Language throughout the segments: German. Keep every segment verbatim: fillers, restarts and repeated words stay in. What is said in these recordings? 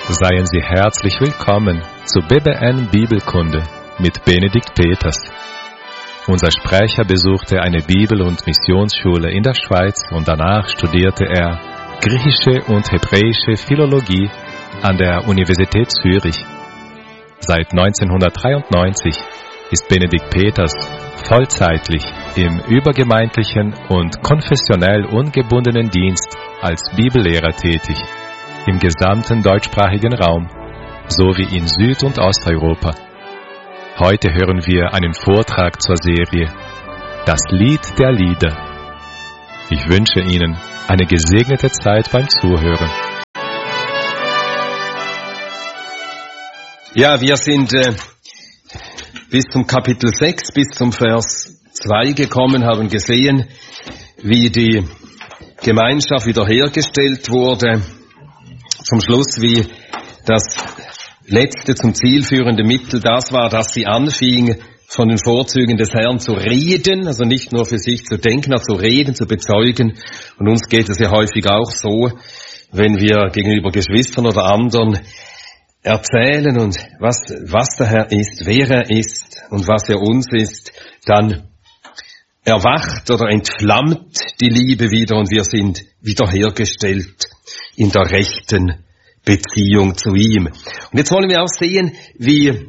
Seien Sie herzlich willkommen zu B B N Bibelkunde mit Benedikt Peters. Unser Sprecher besuchte eine Bibel- und Missionsschule in der Schweiz und danach studierte er griechische und hebräische Philologie an der Universität Zürich. Seit neunzehnhundertdreiundneunzig ist Benedikt Peters vollzeitlich im übergemeindlichen und konfessionell ungebundenen Dienst als Bibellehrer tätig, im gesamten deutschsprachigen Raum sowie in Süd- und Osteuropa. Heute hören wir einen Vortrag zur Serie Das Lied der Lieder. Ich wünsche Ihnen eine gesegnete Zeit beim Zuhören. Ja, wir sind äh, bis zum Kapitel sechs, bis zum Vers zwei gekommen, haben gesehen, wie die Gemeinschaft wiederhergestellt wurde. Zum Schluss, wie das letzte zum Ziel führende Mittel das war, dass sie anfing, von den Vorzügen des Herrn zu reden, also nicht nur für sich zu denken, sondern zu reden, zu bezeugen. Und uns geht es ja häufig auch so, wenn wir gegenüber Geschwistern oder anderen erzählen und was, was der Herr ist, wer er ist und was er uns ist, dann erwacht oder entflammt die Liebe wieder und wir sind wiederhergestellt in der rechten Beziehung zu ihm. Und jetzt wollen wir auch sehen, wie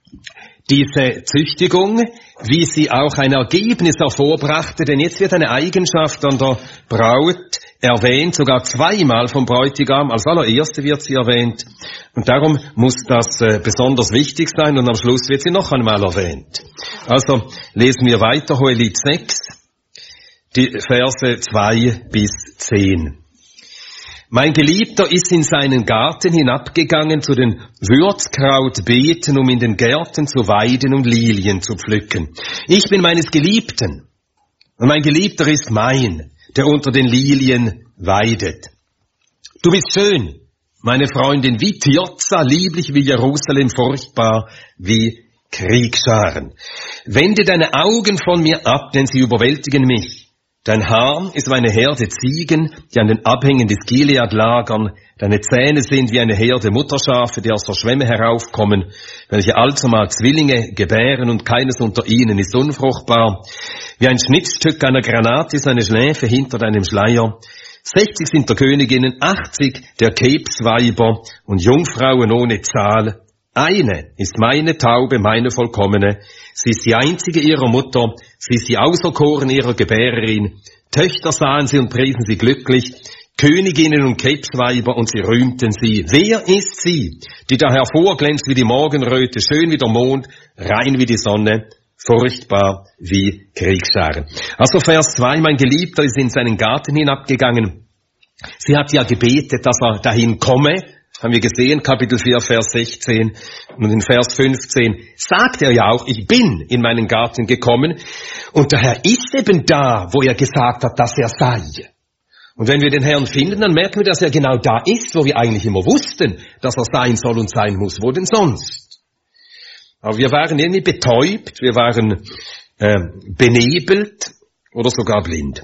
diese Züchtigung, wie sie auch ein Ergebnis hervorbrachte, denn jetzt wird eine Eigenschaft an der Braut erwähnt, sogar zweimal vom Bräutigam, als allererste wird sie erwähnt. Und darum muss das äh, besonders wichtig sein und am Schluss wird sie noch einmal erwähnt. Also lesen wir weiter, Hohelied sechs, die Verse zwei bis zehn. Mein Geliebter ist in seinen Garten hinabgegangen zu den Würzkrautbeeten, um in den Gärten zu weiden und Lilien zu pflücken. Ich bin meines Geliebten und mein Geliebter ist mein, der unter den Lilien weidet. Du bist schön, meine Freundin, wie Tirza, lieblich wie Jerusalem, furchtbar wie Kriegscharen. Wende deine Augen von mir ab, denn sie überwältigen mich. Dein Haar ist wie eine Herde Ziegen, die an den Abhängen des Gilead lagern. Deine Zähne sind wie eine Herde Mutterschafe, die aus der Schwemme heraufkommen, welche allzumal Zwillinge gebären und keines unter ihnen ist unfruchtbar. Wie ein Schnittstück einer Granate ist eine Schläfe hinter deinem Schleier. Sechzig sind der Königinnen, achtzig der Kebsweiber und Jungfrauen ohne Zahl. Eine ist meine Taube, meine Vollkommene. Sie ist die einzige ihrer Mutter. Sie ist die Auserkoren ihrer Gebärerin. Töchter sahen sie und priesen sie glücklich. Königinnen und Kebsweiber und sie rühmten sie. Wer ist sie, die da hervorglänzt wie die Morgenröte, schön wie der Mond, rein wie die Sonne, furchtbar wie Kriegsscharen? Also Vers zwei, mein Geliebter ist in seinen Garten hinabgegangen. Sie hat ja gebetet, dass er dahin komme. Haben wir gesehen, Kapitel vier, Vers sechzehn und in Vers fünfzehn sagt er ja auch, ich bin in meinen Garten gekommen und der Herr ist eben da, wo er gesagt hat, dass er sei. Und wenn wir den Herrn finden, dann merken wir, dass er genau da ist, wo wir eigentlich immer wussten, dass er sein soll und sein muss. Wo denn sonst? Aber wir waren irgendwie betäubt, wir waren äh, benebelt oder sogar blind.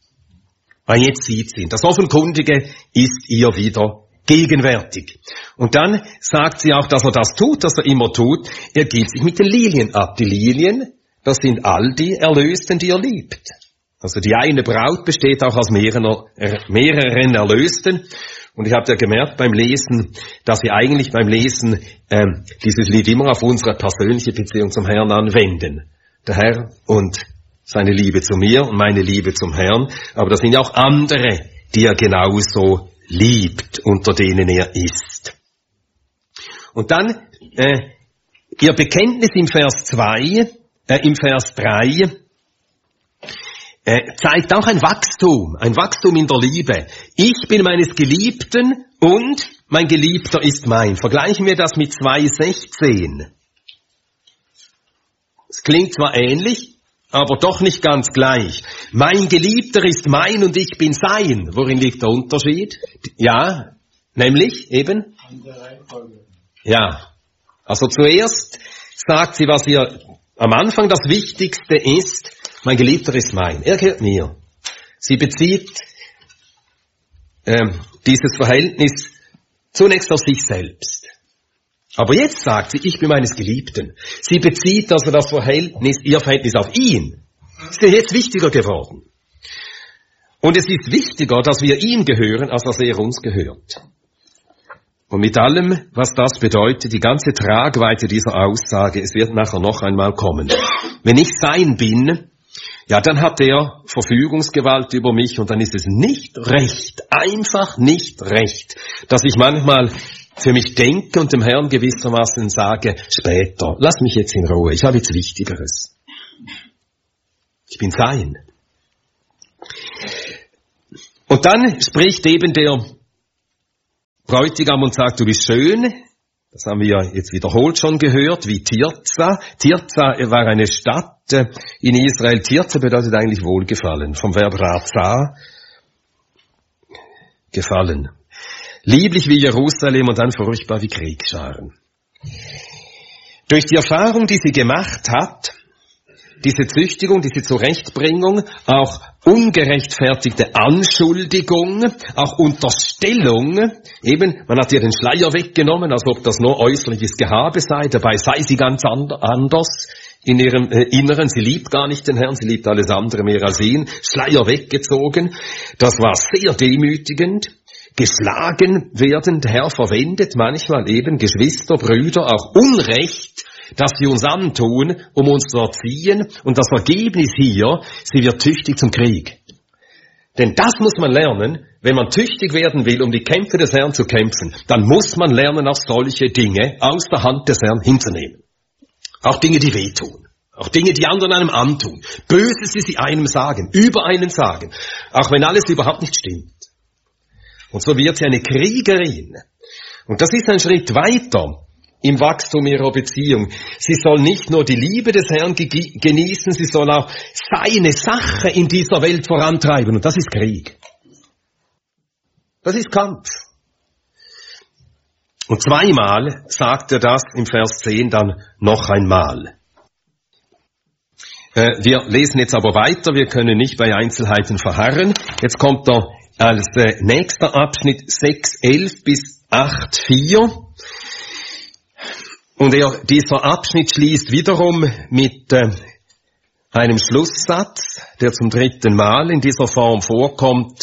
Aber jetzt sieht sie ihn. Das Offenkundige ist ihr wieder gegenwärtig. Und dann sagt sie auch, dass er das tut, dass er immer tut. Er gibt sich mit den Lilien ab. Die Lilien, das sind all die Erlösten, die er liebt. Also die eine Braut besteht auch aus mehreren, mehreren Erlösten. Und ich habe ja gemerkt beim Lesen, dass wir eigentlich beim Lesen ähm, dieses Lied immer auf unsere persönliche Beziehung zum Herrn anwenden. Der Herr und seine Liebe zu mir und meine Liebe zum Herrn. Aber das sind ja auch andere, die er genauso liebt, unter denen er ist. Und dann äh, ihr Bekenntnis im Vers zwei, äh, im Vers drei äh, zeigt auch ein Wachstum, ein Wachstum in der Liebe. Ich bin meines Geliebten und mein Geliebter ist mein. Vergleichen wir das mit zwei sechzehn. Es klingt zwar ähnlich, aber doch nicht ganz gleich. Mein Geliebter ist mein und ich bin sein. Worin liegt der Unterschied? Ja, nämlich eben? An der Reihenfolge. Ja, also zuerst sagt sie, was ihr am Anfang das Wichtigste ist, mein Geliebter ist mein, er gehört mir. Sie bezieht äh, dieses Verhältnis Zunächst auf sich selbst. Aber jetzt sagt sie, ich bin meines Geliebten. Sie bezieht also das Verhältnis, ihr Verhältnis auf ihn. Ist ja jetzt wichtiger geworden. Und es ist wichtiger, dass wir ihm gehören, als dass er uns gehört. Und mit allem, was das bedeutet, die ganze Tragweite dieser Aussage, es wird nachher noch einmal kommen. Wenn ich sein bin, ja, dann hat er Verfügungsgewalt über mich und dann ist es nicht recht, einfach nicht recht, dass ich manchmal für mich denke und dem Herrn gewissermaßen sage, später, lass mich jetzt in Ruhe, ich habe jetzt Wichtigeres. Ich bin sein. Und dann spricht eben der Bräutigam und sagt, du bist schön. Das haben wir jetzt wiederholt schon gehört, wie Tirza. Tirza war eine Stadt in Israel. Tirza bedeutet eigentlich Wohlgefallen, vom Verb Raza, gefallen. Lieblich wie Jerusalem und dann furchtbar wie Kriegsscharen. Durch die Erfahrung, die sie gemacht hat, diese Züchtigung, diese Zurechtbringung, auch ungerechtfertigte Anschuldigung, auch Unterstellung, eben, man hat ihr den Schleier weggenommen, als ob das nur äußerliches Gehabe sei, dabei sei sie ganz anders in ihrem äh, Inneren, sie liebt gar nicht den Herrn, sie liebt alles andere mehr als ihn, Schleier weggezogen, das war sehr demütigend. Geschlagen werden, der Herr verwendet manchmal eben Geschwister, Brüder, auch Unrecht, das sie uns antun, um uns zu erziehen. Und das Ergebnis hier, sie wird tüchtig zum Krieg. Denn das muss man lernen, wenn man tüchtig werden will, um die Kämpfe des Herrn zu kämpfen, dann muss man lernen, auch solche Dinge aus der Hand des Herrn hinzunehmen. Auch Dinge, die wehtun. Auch Dinge, die anderen einem antun. Böses, die sie einem sagen, über einen sagen. Auch wenn alles überhaupt nicht stimmt. Und so wird sie eine Kriegerin. Und das ist ein Schritt weiter im Wachstum ihrer Beziehung. Sie soll nicht nur die Liebe des Herrn genießen, sie soll auch seine Sache in dieser Welt vorantreiben. Und das ist Krieg. Das ist Kampf. Und zweimal sagt er das im Vers zehn dann noch einmal. Äh, wir lesen jetzt aber weiter, wir können nicht bei Einzelheiten verharren. Jetzt kommt er als äh, nächster Abschnitt sechs elf bis acht vier. Und er, dieser Abschnitt schließt wiederum mit äh, einem Schlusssatz, der zum dritten Mal in dieser Form vorkommt.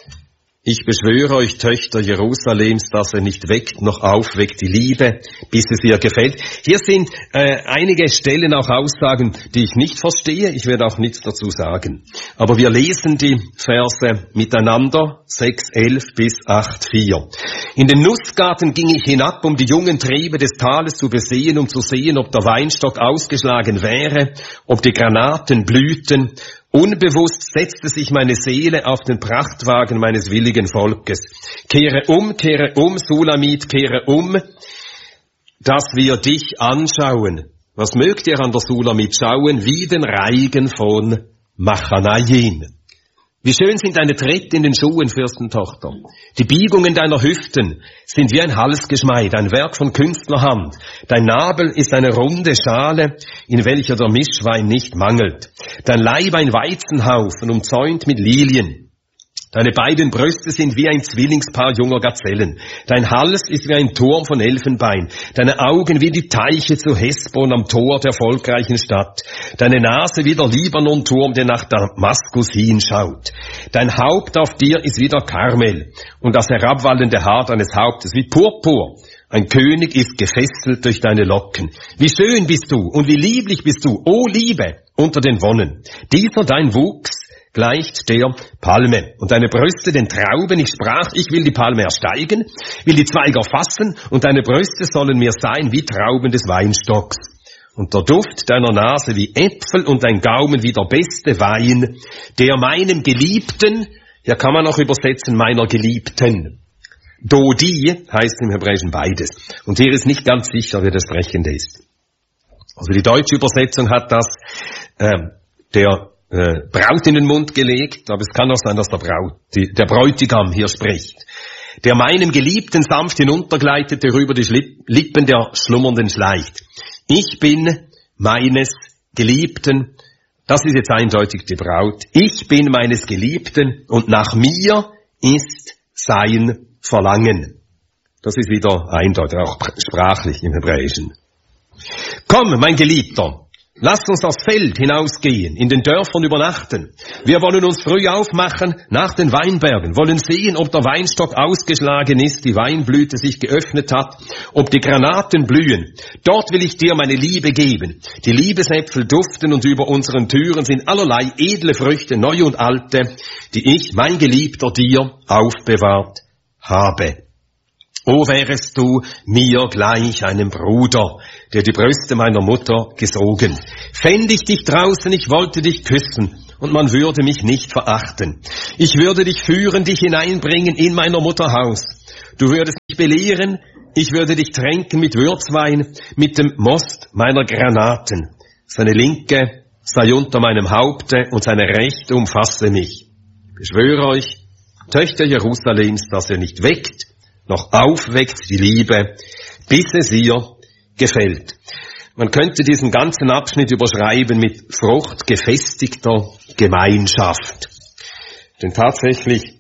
Ich beschwöre euch, Töchter Jerusalems, dass er nicht weckt noch aufweckt die Liebe, bis es ihr gefällt. Hier sind äh, einige Stellen, auch Aussagen, die ich nicht verstehe. Ich werde auch nichts dazu sagen. Aber wir lesen die Verse miteinander, sechs elf bis acht vier. In den Nussgarten ging ich hinab, um die jungen Triebe des Tales zu besehen, um zu sehen, ob der Weinstock ausgeschlagen wäre, ob die Granaten blühten. Unbewusst setzte sich meine Seele auf den Prachtwagen meines willigen Volkes. Kehre um, kehre um, Sulamit, kehre um, dass wir dich anschauen. Was mögt ihr an der Sulamit schauen? Wie den Reigen von Machanayim. Wie schön sind deine Tritte in den Schuhen, Fürstentochter. Die Biegungen deiner Hüften sind wie ein Halsgeschmeid, ein Werk von Künstlerhand. Dein Nabel ist eine runde Schale, in welcher der Mischwein nicht mangelt. Dein Leib ein Weizenhaufen, umzäunt mit Lilien. Deine beiden Brüste sind wie ein Zwillingspaar junger Gazellen. Dein Hals ist wie ein Turm von Elfenbein. Deine Augen wie die Teiche zu Hesbon am Tor der erfolgreichen Stadt. Deine Nase wie der Libanon-Turm, der nach Damaskus hinschaut. Dein Haupt auf dir ist wie der Karmel und das herabwallende Haar deines Hauptes wie Purpur. Ein König ist gefesselt durch deine Locken. Wie schön bist du und wie lieblich bist du, o Liebe, unter den Wonnen. Dieser dein Wuchs gleicht der Palme. Und deine Brüste den Trauben. Ich sprach, ich will die Palme ersteigen, will die Zweige erfassen, und deine Brüste sollen mir sein wie Trauben des Weinstocks. Und der Duft deiner Nase wie Äpfel und dein Gaumen wie der beste Wein, der meinem Geliebten, hier kann man auch übersetzen, meiner Geliebten. Dodi heißt im Hebräischen beides. Und hier ist nicht ganz sicher, wer der Sprechende ist. Also die deutsche Übersetzung hat das, äh, der Äh, Braut in den Mund gelegt, aber es kann auch sein, dass der Braut, die, der Bräutigam hier spricht. Der meinem Geliebten sanft hinuntergleitet, der über die Lippen der Schlummernden schleicht. Ich bin meines Geliebten, das ist jetzt eindeutig die Braut, ich bin meines Geliebten und nach mir ist sein Verlangen. Das ist wieder eindeutig, auch sprachlich im Hebräischen. Komm, mein Geliebter, lasst uns aufs Feld hinausgehen, in den Dörfern übernachten. Wir wollen uns früh aufmachen nach den Weinbergen, wollen sehen, ob der Weinstock ausgeschlagen ist, die Weinblüte sich geöffnet hat, ob die Granaten blühen. Dort will ich dir meine Liebe geben. Die Liebesäpfel duften und über unseren Türen sind allerlei edle Früchte, neue und alte, die ich, mein Geliebter, dir aufbewahrt habe. O wärest du mir gleich einem Bruder, der die Brüste meiner Mutter gesogen. Fänd ich dich draußen, ich wollte dich küssen, und man würde mich nicht verachten. Ich würde dich führen, dich hineinbringen in meiner Mutter Haus. Du würdest mich belehren, ich würde dich tränken mit Würzwein, mit dem Most meiner Granaten. Seine Linke sei unter meinem Haupte und seine Rechte umfasse mich. Ich schwöre euch, Töchter Jerusalems, dass er nicht weckt, noch aufweckt die Liebe, bis es ihr gefällt. Man könnte diesen ganzen Abschnitt überschreiben mit Frucht gefestigter Gemeinschaft. Denn tatsächlich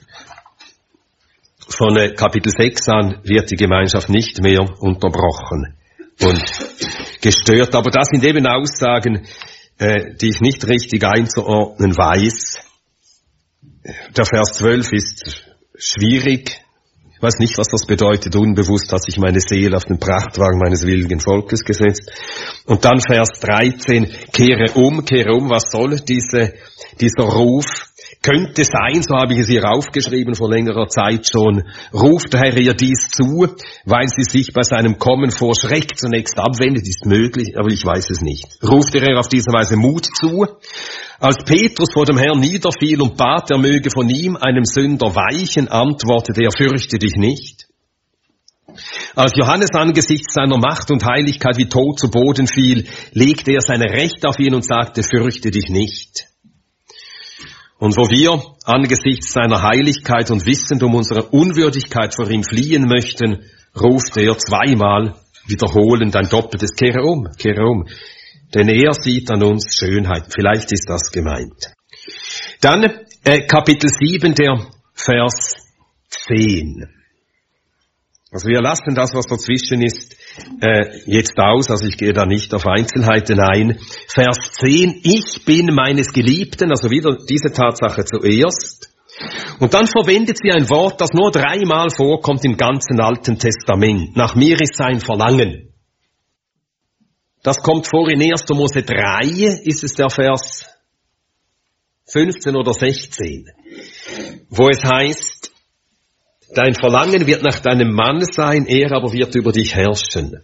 von Kapitel sechs an wird die Gemeinschaft nicht mehr unterbrochen und gestört. Aber das sind eben Aussagen, äh, die ich nicht richtig einzuordnen weiß. Der Vers zwölf ist schwierig. Ich weiß nicht, was das bedeutet. Unbewusst hat sich meine Seele auf den Prachtwagen meines willigen Volkes gesetzt. Und dann Vers dreizehn, kehre um, kehre um. Was soll diese, dieser Ruf? Könnte sein, so habe ich es hier aufgeschrieben vor längerer Zeit schon, ruft der Herr ihr dies zu, weil sie sich bei seinem Kommen vor Schreck zunächst abwendet, ist möglich, aber ich weiß es nicht. Ruft der Herr auf diese Weise Mut zu? Als Petrus vor dem Herrn niederfiel und bat, er möge von ihm, einem Sünder, weichen, antwortete er, fürchte dich nicht. Als Johannes angesichts seiner Macht und Heiligkeit wie tot zu Boden fiel, legte er seine Rechte auf ihn und sagte, fürchte dich nicht. Und wo wir angesichts seiner Heiligkeit und wissend um unsere Unwürdigkeit vor ihm fliehen möchten, ruft er zweimal wiederholend ein doppeltes Kehre um, kehre um. Denn er sieht an uns Schönheit. Vielleicht ist das gemeint. Dann äh, Kapitel sieben, der Vers zehn. Also wir lassen das, was dazwischen ist, äh, jetzt aus, also ich gehe da nicht auf Einzelheiten ein. Vers zehn, ich bin meines Geliebten, also wieder diese Tatsache zuerst. Und dann verwendet sie ein Wort, das nur dreimal vorkommt im ganzen Alten Testament. Nach mir ist sein Verlangen. Das kommt vor in erster Mose drei, ist es der Vers fünfzehn oder sechzehn, wo es heißt, dein Verlangen wird nach deinem Mann sein, er aber wird über dich herrschen.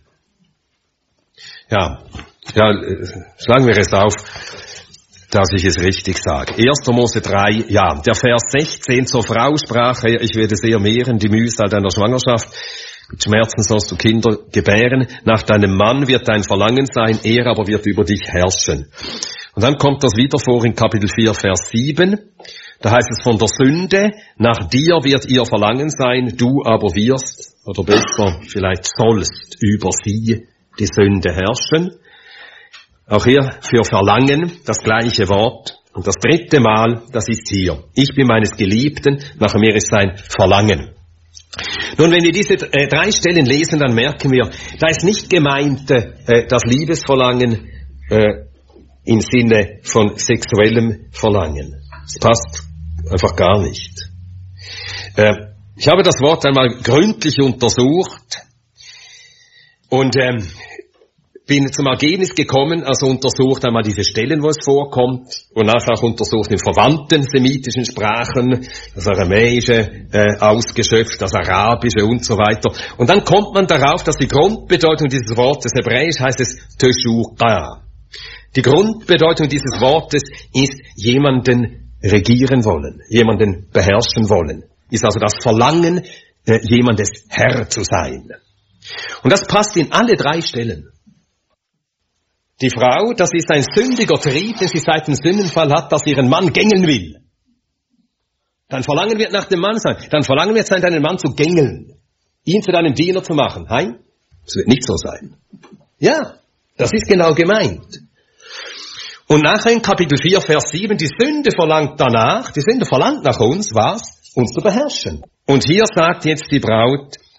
Ja, ja, schlagen wir es auf, dass ich es richtig sage. erster Mose drei, ja, der Vers sechzehn, zur Frau sprach er, ich werde sehr mehren die Mühsal deiner Schwangerschaft, mit Schmerzen sollst du Kinder gebären, nach deinem Mann wird dein Verlangen sein, er aber wird über dich herrschen. Und dann kommt das wieder vor in Kapitel vier, Vers sieben, da heißt es von der Sünde, nach dir wird ihr Verlangen sein, du aber wirst, oder besser vielleicht sollst, über sie die Sünde herrschen. Auch hier für Verlangen das gleiche Wort. Und das dritte Mal, das ist hier. Ich bin meines Geliebten, nach mir ist sein Verlangen. Nun, wenn wir diese äh, drei Stellen lesen, dann merken wir, da ist nicht gemeint äh, das Liebesverlangen äh, im Sinne von sexuellem Verlangen. Das passt einfach gar nicht. Äh, ich habe das Wort einmal gründlich untersucht und ähm, bin zum Ergebnis gekommen, also untersucht einmal diese Stellen, wo es vorkommt, und nachher auch untersucht in verwandten semitischen Sprachen, das Aramäische äh, ausgeschöpft, das Arabische und so weiter. Und dann kommt man darauf, dass die Grundbedeutung dieses Wortes, Hebräisch heißt es Teshuqa. Die Grundbedeutung dieses Wortes ist jemanden regieren wollen, jemanden beherrschen wollen. Ist also das Verlangen, äh, jemandes Herr zu sein. Und das passt in alle drei Stellen. Die Frau, das ist ein sündiger Trieb, den sie seit dem Sündenfall hat, dass ihren Mann gängeln will. Dein Verlangen wird nach dem Mann sein. Dein Verlangen wird sein, deinen Mann zu gängeln. Ihn zu deinem Diener zu machen. Nein, das wird nicht so sein. Ja, das ist genau gemeint. Und nachher in Kapitel vier, Vers sieben, die Sünde verlangt danach, die Sünde verlangt nach uns, was? Uns zu beherrschen. Und hier sagt jetzt die Braut,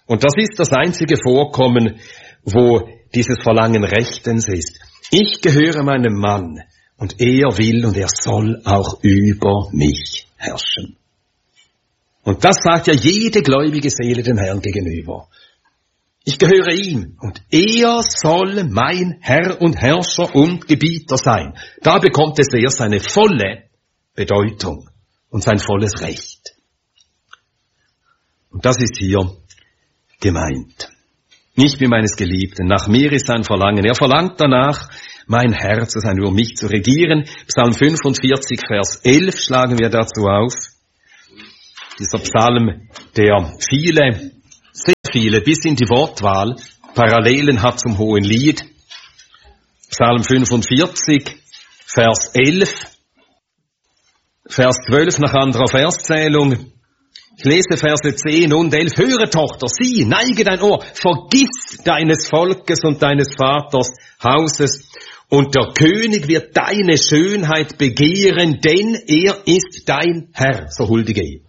Und das ist das einzige Vorkommen, wo dieses Verlangen rechtens ist. Ich gehöre meinem Mann und er will und er soll auch über mich herrschen. Und das sagt ja jede gläubige Seele dem Herrn gegenüber. Ich gehöre ihm und er soll mein Herr und Herrscher und Gebieter sein. Da bekommt es erst seine volle Bedeutung und sein volles Recht. Und das ist hier gemeint. Nicht wie meines Geliebten. Nach mir ist sein Verlangen. Er verlangt danach, mein Herr zu sein, über mich zu regieren. Psalm fünfundvierzig, Vers elf schlagen wir dazu auf. Dieser Psalm, der viele, sehr viele, bis in die Wortwahl Parallelen hat zum Hohen Lied. Psalm fünfundvierzig, Vers elf, Vers zwölf nach anderer Verszählung. Ich lese Verse zehn und elf. Höre, Tochter, sieh, neige dein Ohr, vergiss deines Volkes und deines Vaters Hauses. Und der König wird deine Schönheit begehren, denn er ist dein Herr, so huldige ihm.